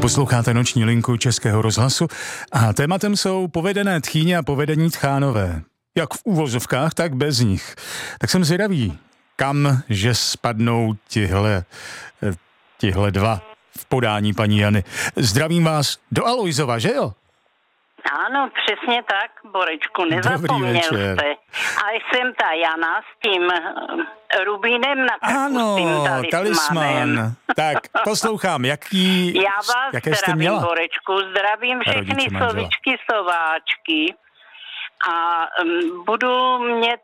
Posloucháte Noční linku Českého rozhlasu a tématem jsou povedené tchýně a povedení tchánové. Jak v úvozovkách, tak bez nich. Tak jsem zvědavý, kam že spadnou tihle dva v podání paní Jany. Zdravím vás do Alojzova, že jo? Ano, přesně tak, Borečku, nezapomněl jste. A jsem ta Jana s tím rubínem na krku, ano, s tím talismanem. Tak, poslouchám, jaké jste měla? Zdravím, Borečku, zdravím všechny sovičky, sováčky a budu mít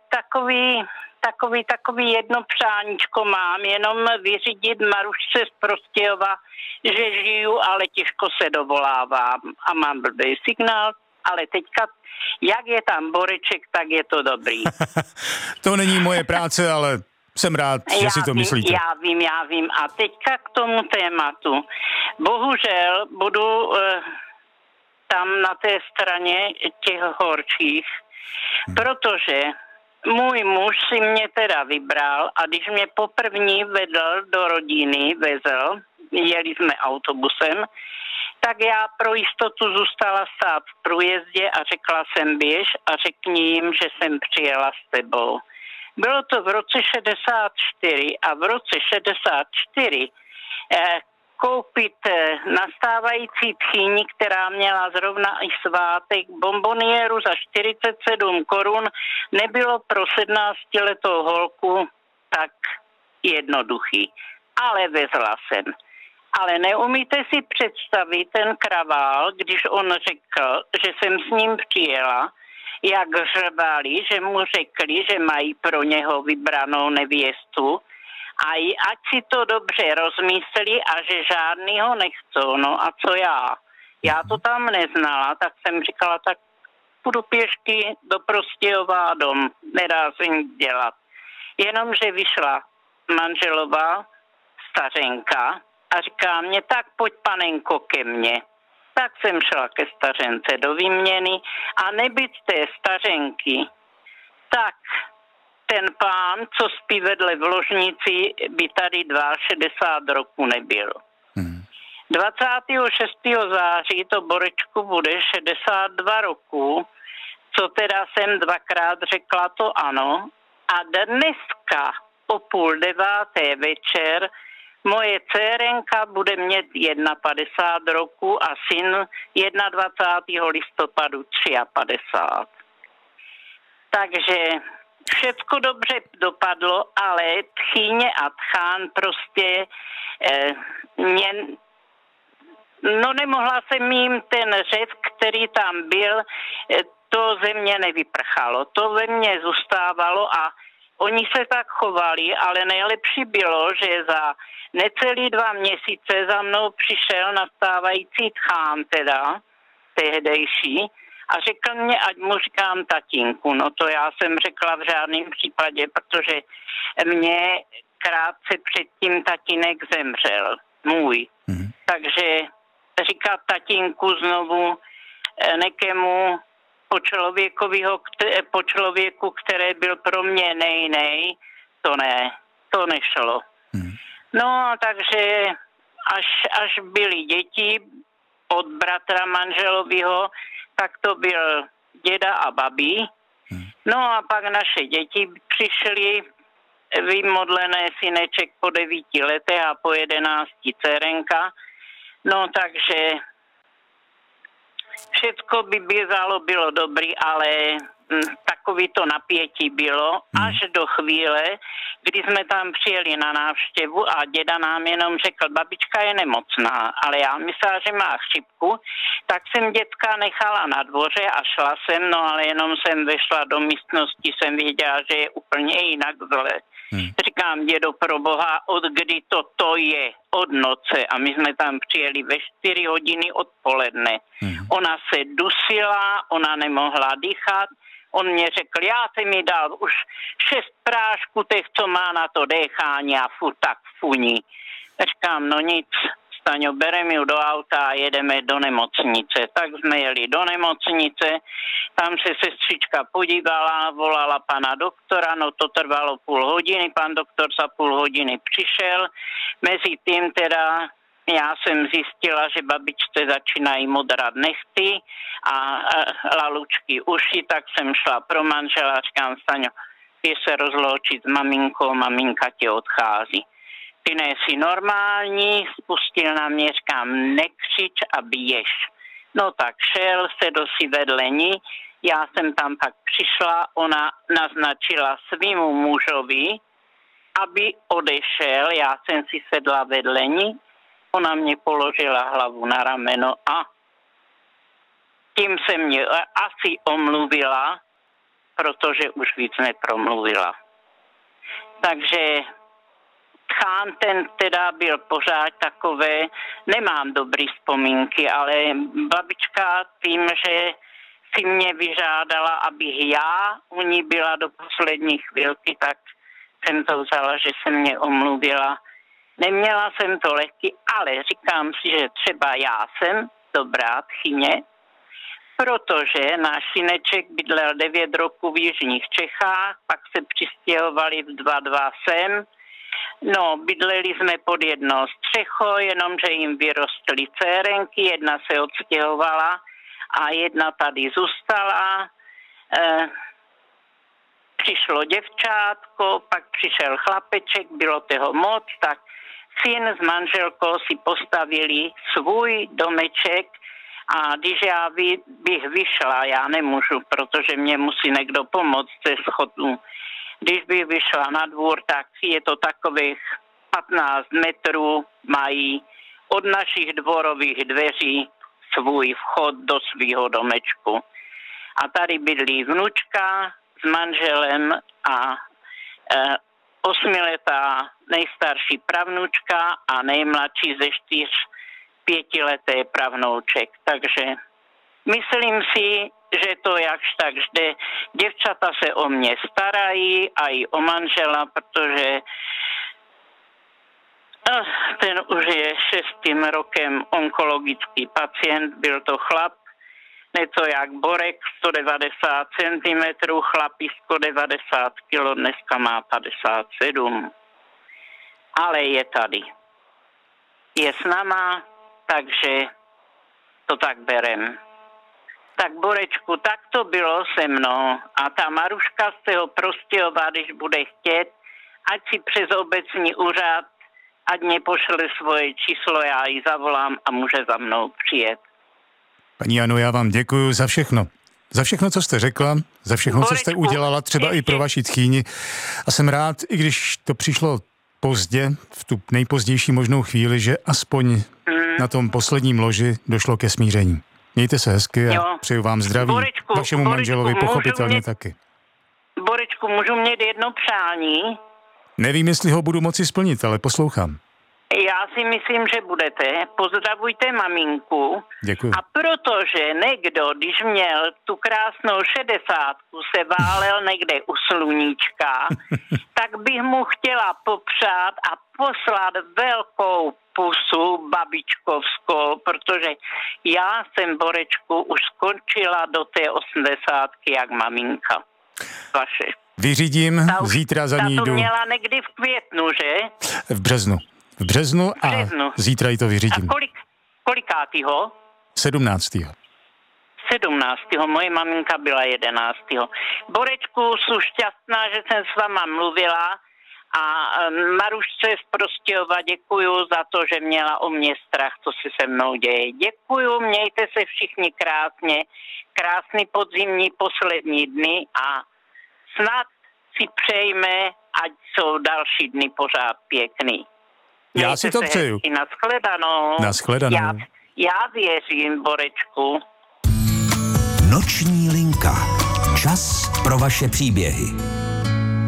takový jedno přáníčko mám, jenom vyřídit Marušce z Prostějova, že žiju, ale těžko se dovolávám a mám blbý signál, ale teďka, jak je tam Boreček, tak je to dobrý. To není moje práce, ale jsem rád, že si to myslíte. Já vím. A teďka k tomu tématu. Bohužel budu tam na té straně těch horčích, protože můj muž si mě teda vybral a když mě poprvní vedl do rodiny, vezl, jeli jsme autobusem, tak já pro jistotu zůstala stát v průjezdě a řekla jsem běž a řekni jim, že jsem přijela s tebou. Bylo to v roce 64 a v roce 64 koupit nastávající tchýni, která měla zrovna i svátek, bombonieru za 47 korun, nebylo pro 17letou holku tak jednoduchý. Ale vezla jsem. Ale neumíte si představit ten kravál, když on řekl, že jsem s ním přijela, jak řvali, že mu řekli, že mají pro něho vybranou nevěstu a ať si to dobře rozmyslí a že žádnýho nechcou. No a co já? Já to tam neznala, tak jsem říkala, tak půjdu pěšky do Prostějova a dom. Nedá se nic dělat. Jenomže vyšla manželová stařenka a říká mě, tak pojď panenko ke mně. Tak jsem šla ke stařence do výměny a nebyt té stařenky, tak ten pán, co spí vedle v ložnici, by tady 62 roku nebyl. 26. září to, Borečku, bude 62 roku, co teda jsem dvakrát řekla to ano. A dneska o 8:30 večer moje dcerenka bude mít 51 roku a syn 21. listopadu 53. Takže všecko dobře dopadlo, ale tchýně a tchán prostě nemohla jsem jim ten řev, který tam byl, to ze mě nevyprchalo. To ve mně zůstávalo a oni se tak chovali, ale nejlepší bylo, že za necelý 2 měsíce za mnou přišel nastávající tchán teda, tehdejší, a řekl mě, ať mu říkám tatínku. No to já jsem řekla v žádném případě, protože mě krátce předtím tatínek zemřel, můj. Takže říkat tatínku znovu nekému po člověku, který byl pro mě nej, to nešlo. No, takže až byly děti od bratra manželovýho, tak to byl děda a babí. No a pak naše děti přišly, vymodlené syneček po 9 letech a po 11 dcerenka. No, takže všecko by bylo dobrý, ale takový to napětí bylo až do chvíle, kdy jsme tam přijeli na návštěvu a děda nám jenom řekl, babička je nemocná, ale já myslela, že má chřipku, tak jsem dětka nechala na dvoře a šla jsem, no ale jenom jsem vešla do místnosti, jsem věděla, že je úplně jinak zle. Říkám, dědo, pro boha, od kdy to je? Od noce. A my jsme tam přijeli ve 4 hodiny odpoledne. Ona se dusila, ona nemohla dýchat. On mě řekl, já jsem mi dal už 6 prášků těch, co má na to dechání a furt tak funí. Říkám, no nic, Staňo, bereme ju do auta a jedeme do nemocnice. Tak jsme jeli do nemocnice, tam se sestřička podívala, volala pana doktora, no to trvalo půl hodiny, pan doktor za půl hodiny přišel, mezi tím teda já jsem zjistila, že babičce začínají modrat nechty a lalučky uši, tak jsem šla pro manžela, říkám, Staňo, je se rozloučit s maminkou, maminka tě odchází. Ty nejsi normální, spustil na mě, říkám, nekřič a běž. No tak šel, sedl si vedle ní, já jsem tam pak přišla, ona naznačila svýmu mužovi, aby odešel, já jsem si sedla vedle ní, ona mě položila hlavu na rameno a tím se mě asi omluvila, protože už víc nepromluvila. Takže Tchán ten teda byl pořád takové, nemám dobrý vzpomínky, ale babička tím, že si mě vyžádala, abych já u ní byla do poslední chvilky, tak jsem to vzala, že se mě omluvila. Neměla jsem to lehký, ale říkám si, že třeba já jsem dobrá tchyně, protože náš syneček bydlel 9 roků v jižních Čechách, pak se přistěhovali v 22 sem. No, bydleli jsme pod jednou střechou, jenomže jim vyrostly dcerenky, jedna se odstěhovala a jedna tady zůstala. Přišlo děvčátko, pak přišel chlapeček, bylo toho moc, tak syn s manželkou si postavili svůj domeček a když já bych vyšla, já nemůžu, protože mě musí někdo pomoct ze schodů. Když bych vyšla na dvůr, tak je to takových 15 metrů, mají od našich dvorových dveří svůj vchod do svého domečku. A tady bydlí vnučka s manželem a 8letá nejstarší pravnučka a nejmladší ze 4 5leté pravnouček. Takže myslím si, že to jakž tak jde. Děvčata se o mě starají a i o manžela, protože ten už je 6. rokem onkologický pacient, byl to chlap, něco jak Borek, 190 cm, chlapisko 90 kg, dneska má 57. Ale je tady. Je s náma, takže to tak berem. Tak Borečku, tak to bylo se mnou. A ta Maruška z toho Prostějova, když bude chtět, ať si přes obecní úřad, ať mě pošle svoje číslo, já ji zavolám a může za mnou přijet. Paní Jano, já vám děkuju za všechno. Za všechno, co jste řekla, za všechno, Borečku, co jste udělala třeba ještě i pro vaši tchýni. A jsem rád, i když to přišlo pozdě, v tu nejpozdější možnou chvíli, že aspoň na tom posledním loži došlo ke smíření. Mějte se hezky a přeju vám zdraví. Vašemu manželovi pochopitelně taky. Borečku, můžu mít jedno přání? Nevím, jestli ho budu moci splnit, ale poslouchám. Já si myslím, že budete. Pozdravujte maminku. Děkuji. A protože někdo, když měl tu krásnou 60, se válel někde u sluníčka, tak bych mu chtěla popřát a poslat velkou pusu babičkovskou, protože já jsem, Borečku, už skončila do té 80, jak maminka. Vaše. Vyřídím, zítra za ní jdu. Ta to měla někdy v květnu, že? V březnu. V březnu a zítra ji to vyřídím. A kolikátýho? 17. 17. Moje maminka byla 11. Borečku, jsem šťastná, že jsem s váma mluvila a Marušce z Prostějova děkuju za to, že měla o mě strach, co se se mnou děje. Děkuju, mějte se všichni krásně, krásný podzimní poslední dny a snad si přejme, ať jsou další dny pořád pěkný. Já si to přeju. Naschledanou. Naschledanou. Já věřím, Borečku. Noční linka. Čas pro vaše příběhy.